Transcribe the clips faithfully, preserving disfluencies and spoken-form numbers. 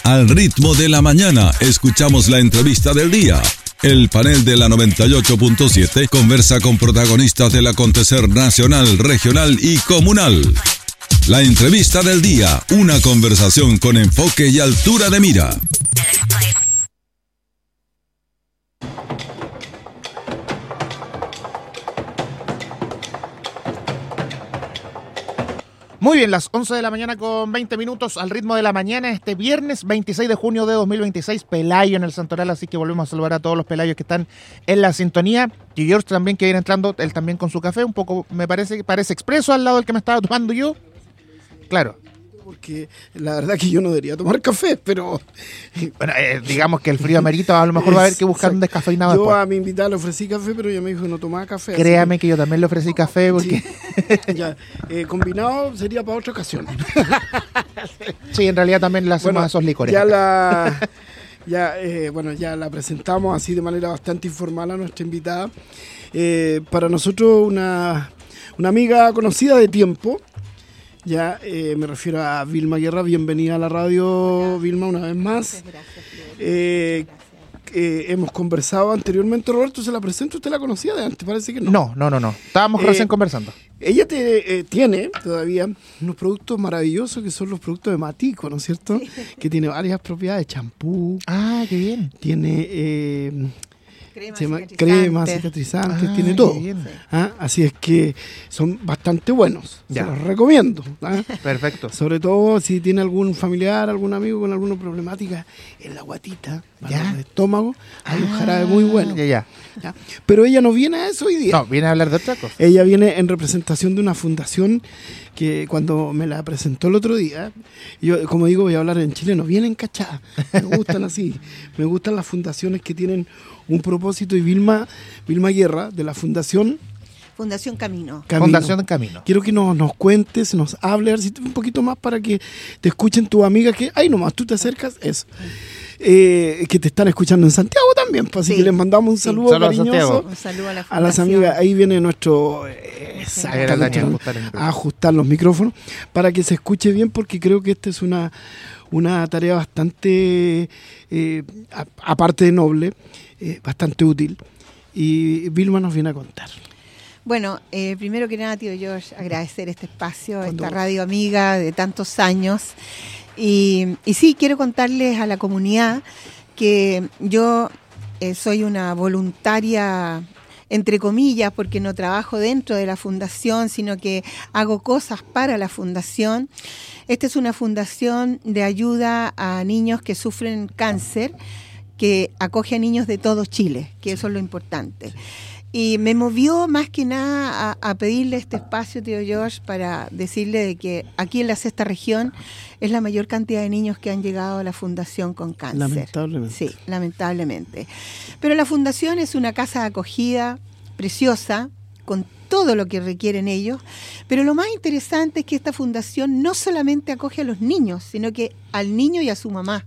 Al ritmo de la mañana, escuchamos la entrevista del día. El panel de la noventa y ocho punto siete conversa con protagonistas del acontecer nacional, regional y comunal. La entrevista del día, una conversación con enfoque y altura de mira. Muy bien, las once de la mañana con veinte minutos al ritmo de la mañana, este viernes veintiséis de junio de dos mil veintiséis, Pelayo en el Santoral, así que volvemos a saludar a todos los Pelayos que están en la sintonía. Y George también que viene entrando, él también con su café, un poco me parece que parece expreso al lado del que me estaba tomando yo. Claro. Porque la verdad que yo no debería tomar café, pero... Bueno, eh, digamos que el frío amerita, a lo mejor va a haber que buscar un descafeinado Yo después. a mi invitada le ofrecí café, pero ella me dijo que no tomaba café. Créame que... que yo también le ofrecí café porque... Sí. Ya, eh, combinado sería para otra ocasión. Sí, en realidad también le hacemos bueno, esos licores. Ya la... Ya, eh, bueno, ya la presentamos así de manera bastante informal a nuestra invitada. Eh, para nosotros una, una amiga conocida de tiempo. Ya, eh, me refiero a Vilma Guerra, bienvenida a la radio, Vilma, una vez más. Muchas gracias, Eh, eh, hemos conversado anteriormente, Roberto, ¿se la presento? ¿Usted la conocía de antes? Parece que no. No, no, no, no. Estábamos Eh, recién conversando. Ella te, eh, tiene todavía unos productos maravillosos que son los productos de Matico, ¿no es cierto? Sí. Que tiene varias propiedades, champú. Ah, qué bien. Tiene... Eh, Crema Se llama cicatrizante. crema, cicatrizantes, Ah, tiene todo. bien. ¿Ah? Así es que son bastante buenos. Ya. Se los recomiendo. ¿Ah? Perfecto. Sobre todo si tiene algún familiar, algún amigo con alguna problemática en la guatita, para Ya. el estómago, hay un Ah, jarabe muy bueno. Ya, ya. ¿Ya? Pero ella no viene a eso hoy día. No, viene a hablar de otra cosa. Ella viene en representación de una fundación que cuando me la presentó el otro día, yo como digo voy a hablar en chileno, vienen cachadas, me gustan así, me gustan las fundaciones que tienen un propósito y Vilma, Vilma Guerra de la fundación Fundación Camino. Camino. Fundación Camino. Quiero que nos, nos cuentes, nos hables un poquito más para que te escuchen tus amigas que, ay nomás, tú te acercas, eso. Eh, que te están escuchando en Santiago también, pues, así Sí. que les mandamos un Sí. saludo Saludos a cariñoso Santiago. Un saludo a la a fundación. las amigas. Ahí viene nuestro eh, exacto, Era Dani, nuestro- ajustar el micrófono. a ajustar los micrófonos para que se escuche bien, porque creo que esta es una, una tarea bastante, eh, a- aparte de noble, eh, bastante útil. Y Vilma nos viene a contar. Bueno, eh, primero que nada, tío George, agradecer este espacio, Cuando- esta radio amiga de tantos años. Y, y sí, quiero contarles a la comunidad que yo eh, soy una voluntaria, entre comillas, porque no trabajo dentro de la fundación, sino que hago cosas para la fundación. Esta es una fundación de ayuda a niños que sufren cáncer, que acoge a niños de todo Chile, que eso es lo importante. Y me movió más que nada a, a pedirle este espacio, tío George, para decirle de que aquí en la sexta región es la mayor cantidad de niños que han llegado a la fundación con cáncer. Lamentablemente. Sí, lamentablemente. Pero la fundación es una casa de acogida preciosa, con todo lo que requieren ellos. Pero lo más interesante es que esta fundación no solamente acoge a los niños, sino que al niño y a su mamá,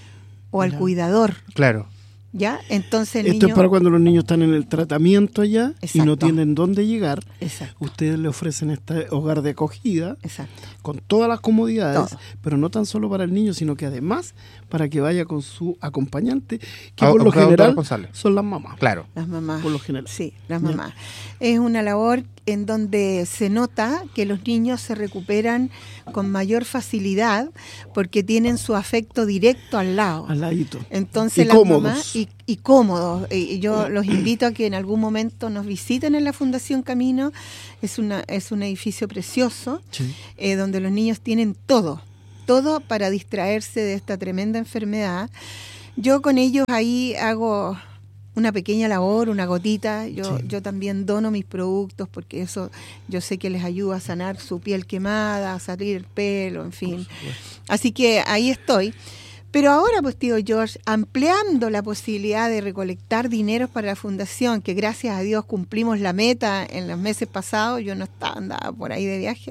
o al Ya. cuidador. Claro. ¿Ya? Entonces el Esto niño... es para cuando los niños están en el tratamiento allá y no Exacto. tienen dónde llegar. Exacto, Ustedes le ofrecen este hogar de acogida exacto. con todas las comodidades, Todo. pero no tan solo para el niño, sino que además para que vaya con su acompañante, que Au- por lo adulto general responsable. son las mamás. Claro. Las mamás. Por lo general. Sí, las Ya. mamás. Es una labor en donde se nota que los niños se recuperan con mayor facilidad porque tienen su afecto directo al lado. Al ladito. Entonces Y las cómodos. mamás y, y cómodos. Y yo los invito a que en algún momento nos visiten en la Fundación Camino. Es una es un edificio precioso Sí. eh, donde los niños tienen todo, todo para distraerse de esta tremenda enfermedad. Yo con ellos ahí hago una pequeña labor, una gotita. Yo, Sí. yo también dono mis productos porque eso yo sé que les ayuda a sanar su piel quemada, a salir el pelo, en fin. Así que ahí estoy. Pero ahora, pues, tío George, ampliando la posibilidad de recolectar dineros para la fundación, que gracias a Dios cumplimos la meta en los meses pasados, yo no estaba, andaba por ahí de viaje,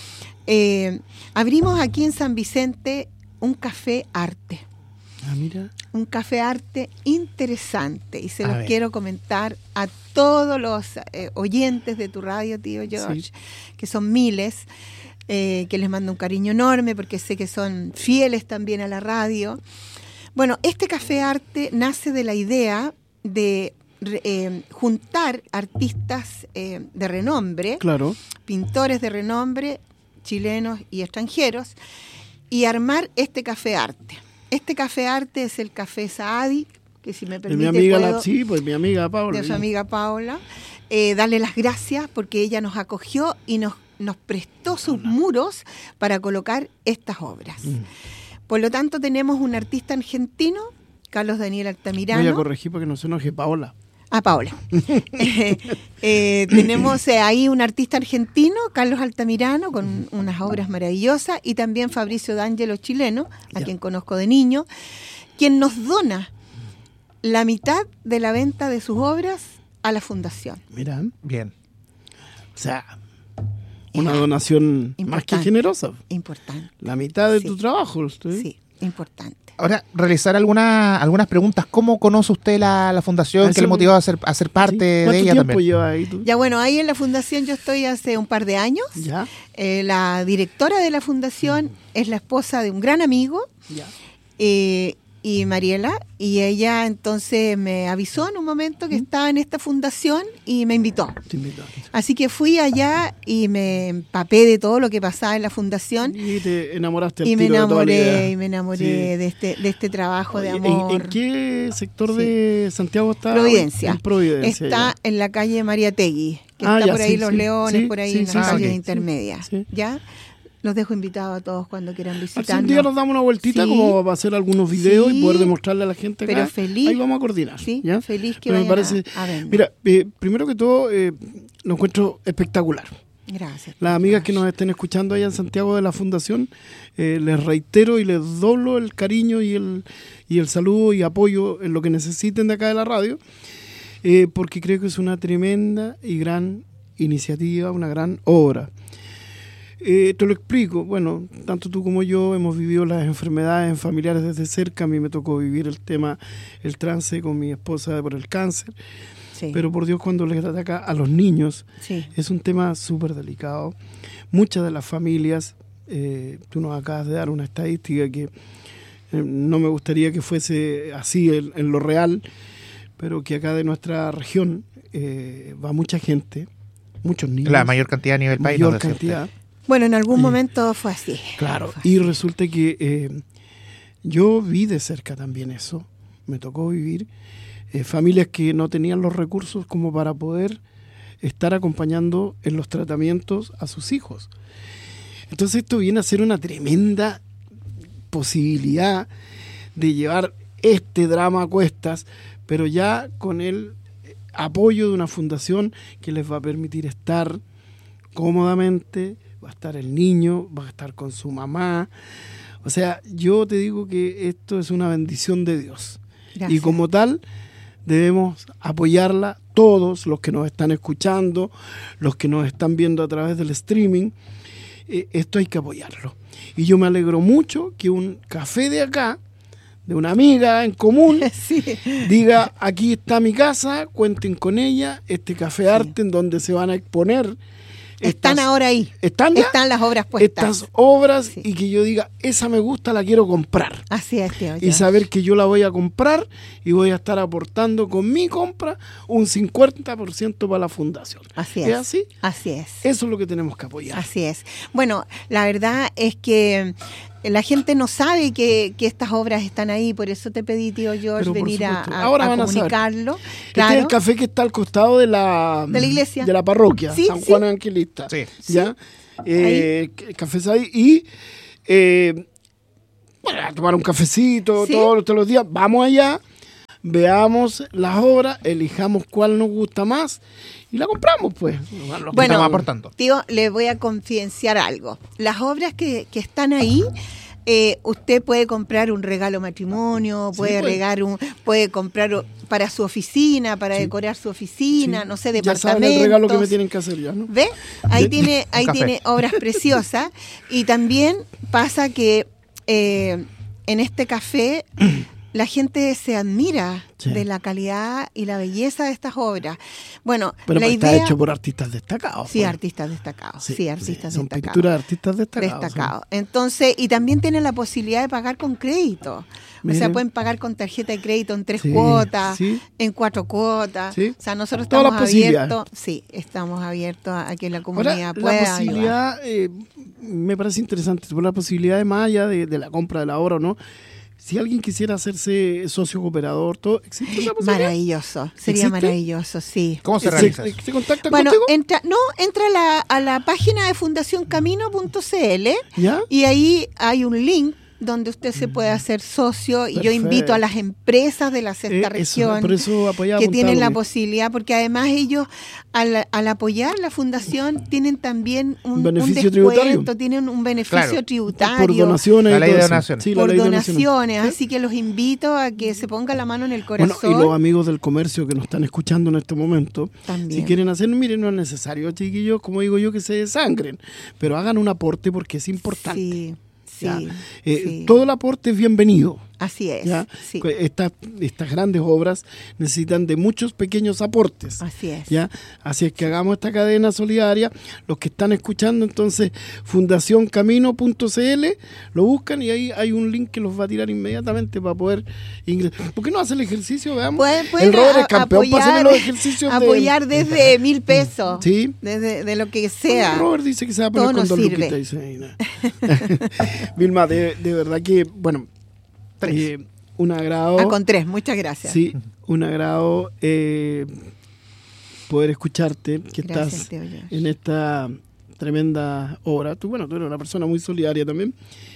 eh, abrimos aquí en San Vicente un café arte. Ah, mira. Un café arte interesante y se A los ver. quiero comentar a todos los eh, oyentes de tu radio, tío George, Sí. que son miles. eh, que les mando un cariño enorme porque sé que son fieles también a la radio. Bueno, este Café Arte nace de la idea de eh, juntar artistas eh, de renombre, Claro. pintores de renombre, chilenos y extranjeros, y armar este Café Arte. Este Café Arte es el Café Saadi, que si me De permite mi amiga, puedo, la, sí, pues mi amiga Paula. de su amiga Paula, eh, darle las gracias porque ella nos acogió y nos, nos prestó sus muros para colocar estas obras. Mm. Por lo tanto, tenemos un artista argentino, Carlos Daniel Altamirano. Voy a corregir para que no se enoje Paola. Ah, Paola. eh, eh, tenemos eh, ahí un artista argentino, Carlos Altamirano, con unas obras maravillosas, y también Fabricio D'Angelo, chileno, a Ya. quien conozco de niño, quien nos dona la mitad de la venta de sus obras a la fundación. Mira, o Bien. sea, una Ah, donación más que importante. generosa. Importante. La mitad de Sí. tu trabajo. ¿sí? Sí, importante. Ahora, realizar alguna, algunas preguntas. ¿Cómo conoce usted la, la fundación? Eso- ¿Qué le motivó a ser, a ser parte ¿Sí? de ¿Cuánto ella tiempo también? llevas ahí tú? Ya bueno, ahí en la fundación yo estoy hace un par de años. Ya, Eh, la directora de la fundación es la esposa de un gran amigo, ya. eh, y Mariela, y ella entonces me avisó en un momento que estaba en esta fundación y me invitó. Te invito. Así que fui allá y me empapé de todo lo que pasaba en la fundación Y te enamoraste al y me tiro de toda la idea. enamoré, y me enamoré Sí. de este de este trabajo de Oye, amor. ¿En, en qué sector Sí. de Santiago está? Providencia. En Providencia. Está ya. en la calle María Tegui, que Ah, está ya, por ahí sí, Los sí, Leones, sí, por ahí sí, en sí, las sí, calles sí. intermedias. Sí. ¿Ya? Los dejo invitados a todos cuando quieran Si un visitarnos. día nos damos una vueltita Sí. como para hacer algunos videos Sí. y poder demostrarle a la gente acá. Pero feliz. Ahí vamos a coordinar. Sí, ¿ya? feliz que Pero me vayan parece, a, a vernos. Mira, eh, primero que todo, eh, lo encuentro espectacular. Gracias. Las amigas que nos estén escuchando allá en Santiago de la Fundación, eh, les reitero y les doblo el cariño y el, y el saludo y apoyo en lo que necesiten de acá de la radio, eh, porque creo que es una tremenda y gran iniciativa, una gran obra. Eh, te lo explico, bueno, tanto tú como yo hemos vivido las enfermedades familiares desde cerca. A mí me tocó vivir el tema, el trance con mi esposa por el cáncer, Sí, pero por Dios, cuando les ataca a los niños, sí. es un tema súper delicado. Muchas de las familias, eh, tú nos acabas de dar una estadística que eh, no me gustaría que fuese así en, en lo real, pero que acá de nuestra región eh, va mucha gente, muchos niños. La mayor cantidad a nivel país. nos mayor decía usted. cantidad. Bueno, en algún Sí. momento fue así. Claro, Fue y así. resulta que eh, yo vi de cerca también eso, me tocó vivir eh, familias que no tenían los recursos como para poder estar acompañando en los tratamientos a sus hijos. Entonces esto viene a ser una tremenda posibilidad de llevar este drama a cuestas, pero ya con el apoyo de una fundación que les va a permitir estar cómodamente, va a estar el niño, va a estar con su mamá. O sea, yo te digo que esto es una bendición de Dios. Gracias. Y como tal, debemos apoyarla todos los que nos están escuchando, los que nos están viendo a través del streaming. Eh, esto hay que apoyarlo. Y yo me alegro mucho que un café de acá, de una amiga en común, Sí. diga, aquí está mi casa, cuenten con ella, este café arte en donde se van a exponer. Están estas- ahora ahí. ¿Están ya? Están las obras puestas. Estas obras Sí. y que yo diga, esa me gusta, la quiero comprar. Así es, tío. Y yo. saber que yo la voy a comprar y voy a estar aportando con mi compra un cincuenta por ciento para la fundación. Así ¿Es es. así? Así es. Eso es lo que tenemos que apoyar. Así es. Bueno, la verdad es que la gente no sabe que, que estas obras están ahí, por eso te pedí, tío George, Pero por venir a, supuesto. a- Ahora a van a saber. comunicarlo. Este es Claro. el café que está al costado de la, De la iglesia. de la parroquia, Sí, San sí. Juan Evangelista. Sí. ¿Ya? Eh, c- Café Saí. Y eh, bueno, a tomar un cafecito Sí. todos, todos los días. Vamos allá, veamos las obras, elijamos cuál nos gusta más y la compramos, pues. Los que Bueno, estamos aportando. Tío, le voy a confidenciar algo. Las obras que, que están ahí, eh, usted puede comprar un regalo matrimonio, Sí, puede pues. regar un, puede comprar o- para su oficina, para Sí. decorar su oficina, Sí. no sé, Ya departamentos. saben el regalo que me tienen que hacer ya, ¿no? ¿Ve? Ahí De- tiene, ahí café. tiene obras preciosas. Y también pasa que eh, en este café la gente se admira Sí. de la calidad y la belleza de estas obras. Bueno, Pero la pues idea... está hecho por artistas destacados. Sí, pues. artistas destacados. Sí, Sí, artistas sí, son destacados. pinturas de artistas destacados. Destacados. Entonces, y también tienen la posibilidad de pagar con crédito. O Miren. sea, pueden pagar con tarjeta de crédito en tres Sí, cuotas, sí. en cuatro cuotas. Sí. O sea, nosotros Todas estamos las posibilidades. abiertos, sí, estamos abiertos a que la Ahora, comunidad la pueda ayudar. posibilidad, eh, me parece interesante, por la posibilidad de más allá de, de la compra de la obra o no, si alguien quisiera hacerse socio cooperador, todo, ¿existe esa posibilidad? Maravilloso, sería ¿Existe? maravilloso, sí. ¿Cómo se ¿Se, realiza eso? ¿Se contactan Bueno, contigo? entra, no, entra a la, a la página de fundación camino punto c l ¿Ya? y ahí hay un link donde usted se puede hacer socio y yo Perfecto. invito a las empresas de la Eh, sexta eso, región por eso apoyaba que tienen la Montalvo. posibilidad, porque además ellos al, al apoyar la fundación tienen también un, Un beneficio un descuento, tributario. tienen un beneficio Claro. tributario. Por donaciones. La y ley todo de eso. donaciones. Sí, la por ley de donaciones, así que los invito a que se ponga la mano en el Bueno, corazón. y los amigos del comercio que nos están escuchando en este momento, También. si quieren hacer, miren, no es necesario, chiquillos, como digo yo, que se desangren, pero hagan un aporte porque es importante. Sí, sí, ¿ya? Eh, sí. Todo el aporte es bienvenido. Así es, ¿ya? sí, Estas, estas grandes obras necesitan de muchos pequeños aportes. así es. ¿Ya? Así es que hagamos esta cadena solidaria. Los que están escuchando, entonces, fundación camino punto c l, lo buscan y ahí hay un link que los va a tirar inmediatamente para poder ingresar. ¿Por qué no hace el ejercicio? Veamos. Pueden, pueden el Robert a- es campeón para hacer apoyar- los ejercicios. de- apoyar desde mil pesos, Sí. desde de lo que Bueno, sea. Robert dice que se va a poner Todo con nos dos sirve. luquitas. Dice, ahí, nada. Vilma, de, de verdad que, bueno, Tres. eh, un agrado. Ah, con tres, muchas gracias. Sí, un agrado eh, poder escucharte, que Gracias, estás Teo George. en esta tremenda obra. Tú, bueno, tú eres una persona muy solidaria también,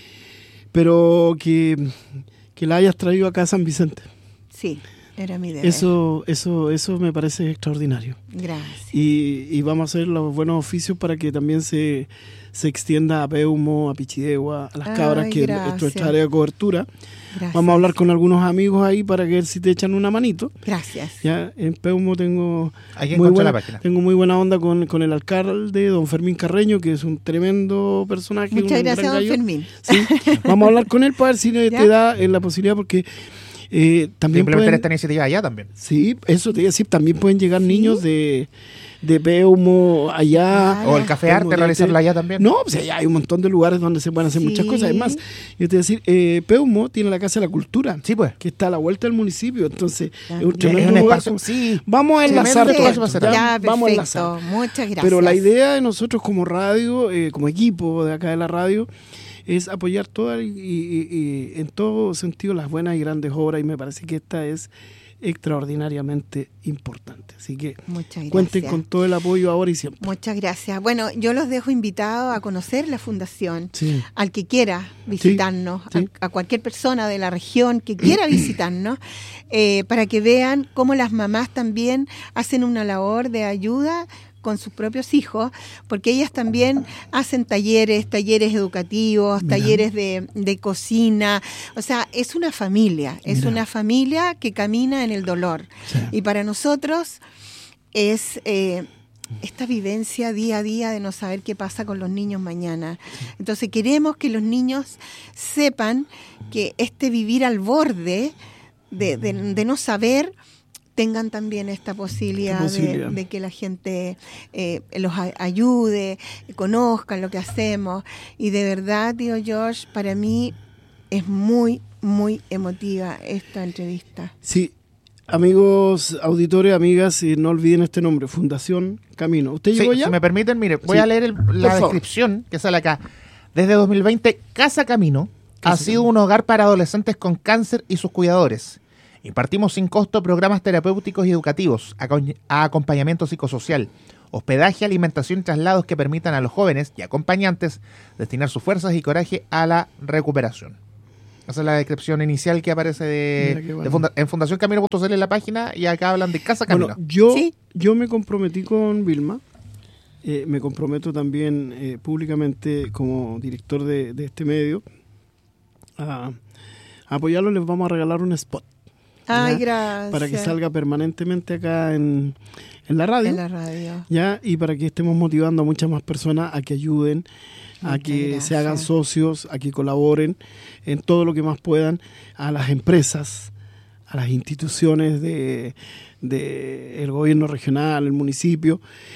pero que, que la hayas traído acá a San Vicente. Sí, era mi deber. Eso, eso, eso me parece extraordinario. Gracias. Y, y vamos a hacer los buenos oficios para que también se, se extienda a Peumo, a Pichidegua, a las Ay, cabras, que esto es gracias. nuestra área de cobertura. Gracias. Vamos a hablar con algunos amigos ahí para que ver si te echan una manito. Gracias. Ya en Peumo tengo Aquí muy encontré buena, la página. tengo muy buena onda con, con el alcalde, don Fermín Carreño, que es un tremendo personaje. Muchas un gracias, gran don gallo. Fermín. Sí, vamos a hablar con él para ver si le- ¿Ya? te da eh, la posibilidad, porque eh, también Implementar pueden, esta iniciativa allá también. sí, eso te iba a decir, también pueden llegar ¿Sí? niños de, de Peumo allá. Ah, O el Café Peumo, Arte, de- realizarla allá también. No, pues allá hay un montón de lugares donde se pueden hacer Sí. muchas cosas. Además, yo te voy a decir, eh, Peumo tiene la Casa de la Cultura, Sí, pues. que está a la vuelta del municipio, entonces es un También. tremendo Es un lugar. espacio- sí. Vamos a enlazar Tremendo todo espacio esto, para ¿ya? Ya, Vamos a perfecto. enlazar. Muchas gracias. Pero la idea de nosotros como radio, eh, como equipo de acá de la radio, es apoyar todas y, y- y en todo sentido las buenas y grandes obras, y me parece que esta es extraordinariamente importante. Así que Muchas gracias. cuenten con todo el apoyo ahora y siempre. Muchas gracias. Bueno, yo los dejo invitados a conocer la fundación. Sí. Al que quiera visitarnos, sí. A, a cualquier persona de la región que quiera visitarnos, eh, para que vean cómo las mamás también hacen una labor de ayuda con sus propios hijos, porque ellas también hacen talleres, talleres educativos, Mira. talleres de, de cocina, o sea, es una familia, es Mira. una familia que camina en el dolor. Sí. Y para nosotros es eh, esta vivencia día a día de no saber qué pasa con los niños mañana. Entonces queremos que los niños sepan que este vivir al borde de, de, de no saber, tengan también esta posibilidad, Esta posibilidad. De, de que la gente eh, los a- ayude, conozcan lo que hacemos. Y de verdad, tío George, para mí es muy, muy emotiva esta entrevista. Sí, amigos auditores, amigas, eh, no olviden este nombre, Fundación Camino. ¿Usted Sí, llegó ya? si me permiten, mire, voy Sí. a leer el- la favor. descripción que sale acá. Desde dos mil veinte, Casa Camino ha Casa sido un hogar para adolescentes con cáncer y sus cuidadores. Impartimos sin costo programas terapéuticos y educativos, aco- a acompañamiento psicosocial, hospedaje, alimentación y traslados que permitan a los jóvenes y acompañantes destinar sus fuerzas y coraje a la recuperación. Esa es la descripción inicial que aparece de, Mira qué bueno. de funda- en fundación camino punto c l en la página, y acá hablan de Casa Camino. Bueno, yo, Sí. yo me comprometí con Vilma, eh, me comprometo también eh, públicamente como director de, de este medio a, a apoyarlo. Les vamos a regalar un spot. Ay, ¿ya? gracias. Para que salga permanentemente acá en, en la radio. En la radio. ¿Ya? Y para que estemos motivando a muchas más personas a que ayuden, a Muchas que gracias. se hagan socios, a que colaboren en todo lo que más puedan, a las empresas, a las instituciones de, de el gobierno regional, el municipio,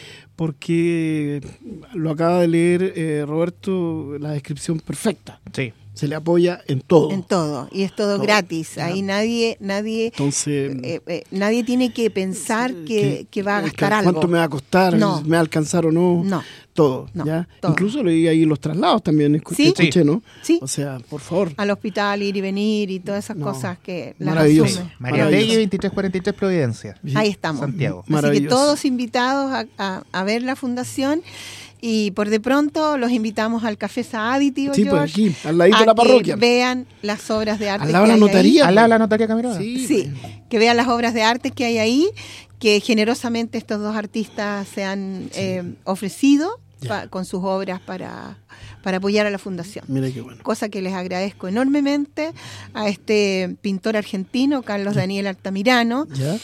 porque lo acaba de leer eh, Roberto, la descripción perfecta. Sí. Se le apoya en todo. En todo. Y es todo, Todo. gratis. Ya. Ahí nadie, nadie, Entonces, eh, eh, nadie tiene que pensar que, que va a que- gastar algo. ¿Cuánto me va a costar? No. ¿Me va a alcanzar o no? No. Todo, No, ¿ya? todo. Incluso leí ahí los traslados también, escu- ¿Sí? escuché, ¿no? Sí. O sea, por favor. Al hospital, ir y venir y todas esas No. cosas que las Maravilloso. asume. María Maravilloso. Tegui, veintitrés cuarenta y tres Providencia. Ahí estamos. Santiago. Así que Maravilloso. todos invitados a, a- a ver la fundación y por de pronto los invitamos al Café Saadi, tío Sí, pues George, aquí, al ladito a de la que parroquia. vean las obras de arte Al lado que de la hay ahí. notaría. Al lado de la notaría Camiroaga. Sí, Sí, que vean las obras de arte que hay ahí, que generosamente estos dos artistas se han eh, ofrecido Ya. pa- con sus obras para, para apoyar a la fundación. Mira qué bueno. Cosa que les agradezco enormemente a este pintor argentino, Carlos Daniel Altamirano. ¿Ya?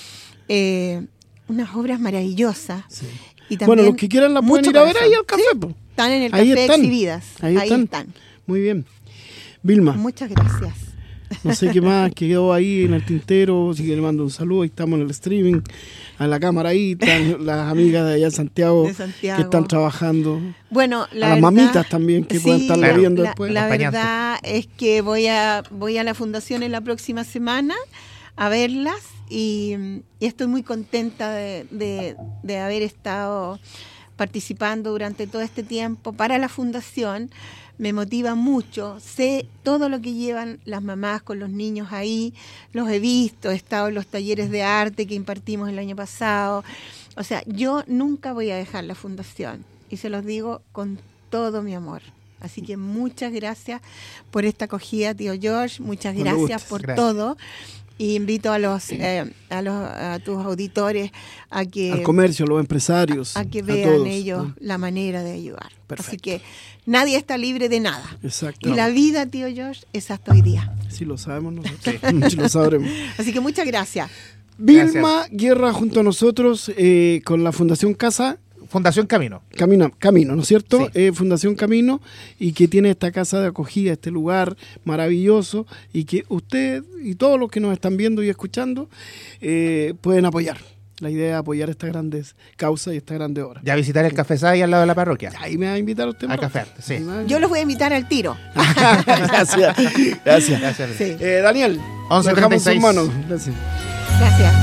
Eh, unas obras maravillosas. Sí. Y también Bueno, los que quieran la pueden mucho ir a ver corazón. ahí al café. Sí, po. están en el Ahí café están. exhibidas. Ahí Ahí, están. están. Muy bien. Vilma, Muchas gracias. no sé qué más quedó ahí en el tintero. Si que le mando un saludo, ahí estamos en el streaming, a la cámara ahí, están las amigas de allá en Santiago, De Santiago. que están trabajando. Bueno, la a las verdad- mamitas también que pueden estarlo Claro. viendo la, después. la Acompañante. verdad es que voy a voy a la fundación en la próxima semana a verlas y, y estoy muy contenta de, de- de haber estado participando durante todo este tiempo para la fundación. Me motiva mucho, sé todo lo que llevan las mamás con los niños ahí, los he visto, he estado en los talleres de arte que impartimos el año pasado. O sea, yo nunca voy a dejar la fundación y se los digo con todo mi amor. Así que muchas gracias por esta acogida, tío George, muchas Cuando gracias gustes. por Gracias. todo. Y invito a los, eh, a los a tus auditores a que Al comercio, a los empresarios. a que a vean todos, ellos ¿no? la manera de ayudar. Así Perfecto. que nadie está libre de nada. Exacto. Y la vida, tío George, es hasta hoy día. Sí, lo sabemos nosotros. Sí, lo sabremos. Así que muchas gracias. Vilma Guerra junto a nosotros eh, con la Fundación Casa Fundación Camino. Camino, Camino, ¿no es cierto? Sí. Eh, Fundación Camino, y que tiene esta casa de acogida, este lugar maravilloso, y que usted y todos los que nos están viendo y escuchando eh, pueden apoyar. La idea es apoyar estas grandes causas y estas grandes obras. Ya visitar el Café Saadi al lado de la parroquia. Ahí me va a invitar usted. A Mauro? café, sí. Ahí me va a Yo los voy a invitar al tiro. Gracias, gracias. Gracias. Sí. Eh, Daniel, once lo dejamos en sus treinta y seis. manos. Gracias. Gracias.